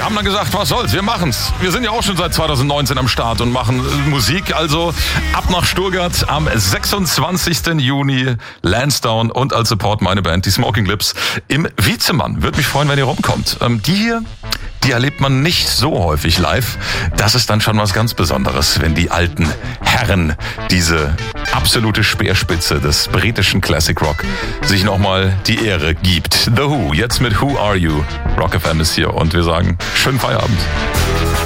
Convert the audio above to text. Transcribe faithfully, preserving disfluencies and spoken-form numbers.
wir haben dann gesagt, was soll's, wir machen's. Wir sind ja auch schon seit zweitausendneunzehn am Start und machen äh, Musik. Also ab nach Stuttgart am sechsundzwanzigsten Juni. Lansdowne und als Support meine Band, die Smoking Lips, im Wiezemann. Würde mich freuen, wenn ihr rumkommt. Ähm, die hier, die erlebt man nicht so häufig live. Das ist dann schon was ganz Besonderes, wenn die alten Herren, diese absolute Speerspitze des britischen Classic Rock, sich nochmal die Ehre gibt. The Who, jetzt mit Who Are You? Rock F M ist hier und wir sagen, schönen Feierabend.